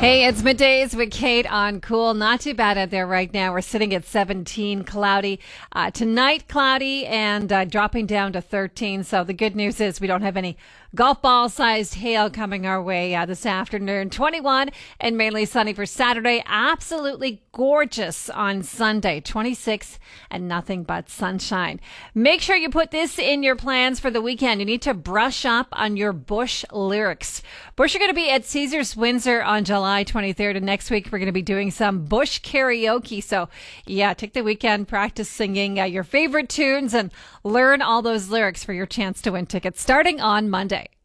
Hey, it's middays with Kate on Cool. Not too bad out there right now. We're sitting at 17, cloudy. Tonight, cloudy and dropping down to 13. So the good news is we don't have any golf ball sized hail coming our way this afternoon. 21 and mainly sunny for Saturday. Absolutely gorgeous on Sunday. 26 and nothing but sunshine. Make sure you put this in your plans for the weekend. You need to brush up on your Bush lyrics. Bush are going to be at Caesars Windsor on July 23rd, and next week we're going to be doing some Bush karaoke. So yeah, take the weekend, practice singing your favorite tunes and learn all those lyrics for your chance to win tickets starting on Monday.